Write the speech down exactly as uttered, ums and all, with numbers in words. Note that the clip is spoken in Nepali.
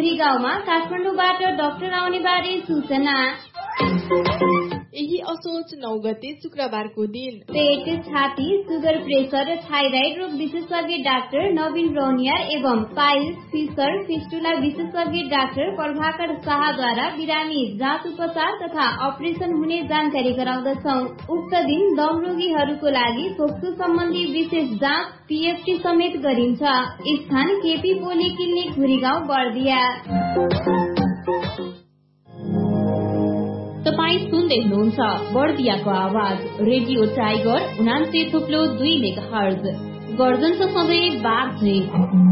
घुरी गाउँमा काठमाडौँबाट डाक्टर आउने बारे सूचना। यही असोज नौ गते शुक्रबारको दिन पेट, छाती, सुगर, प्रेसर, थाइराइड रोग विशेषज्ञ डाक्टर नवीन रौनियार एवं पाइल्स, फिसर, फिस्टुला विशेषज्ञ डाक्टर प्रभाकर शाहद्वारा बिरामी जाँच उपचार तथा अपरेसन हुने जानकारी गराउँदछौ। उक्त दिन दम रोगीहरूको लागि फोक्सो सम्बन्धी विशेष जाँच पीएफटी समेत गरिन्छ। स्थान केपी पोली क्लिनिक घुरीगाउँ बर्दिया। तपाईँ सुन्दै हुनुहुन्छ बर्दियाको आवाज रेडियो टाइगर उनान्से थुप्लो दुई मेगा हर्ज गर्जनको सधैँ बाघ